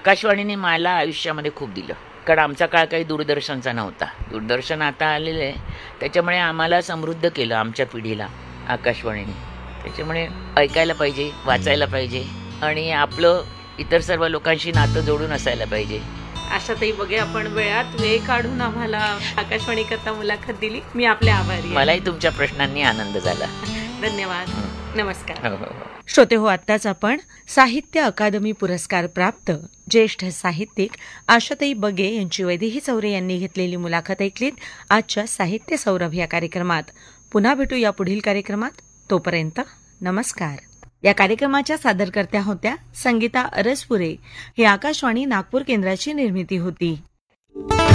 आकाशवाणीने मला आयुष्यामध्ये खूप दिलं, कारण आमचा काळ काही दूरदर्शनचा नव्हता. दूरदर्शन आता आलेलं आहे, त्याच्यामुळे आम्हाला समृद्ध केलं आमच्या पिढीला आकाशवाणीने. त्याच्यामुळे ऐकायला पाहिजे, वाचायला पाहिजे आणि आपलं इतर सर्व लोकांशी नातं जोडून असायला पाहिजे. आशाताई बघे, आपण वेळात वेळ काढून आम्हाला आकाशवाणी करता मुलाखत दिली. मी आपले आभारी आहे. मलाही तुमच्या प्रश्नांनी आनंद झाला. धन्यवाद. नमस्कार. हो हो हो. श्रोते हो, आत्ताच आपण साहित्य अकादमी पुरस्कार प्राप्त ज्येष्ठ साहित्यिक आशाताई बगे यांची वैदेही चौरे यांनी घेतलेली मुलाखत ऐकलीत आजच्या साहित्य सौरभ या कार्यक्रमात. पुन्हा भेटू या पुढील कार्यक्रमात. तोपर्यंत नमस्कार. या कार्यक्रमाच्या सादरकर्त्या होत्या संगीता अरसपुरे. ही आकाशवाणी नागपूर केंद्राची निर्मिती होती.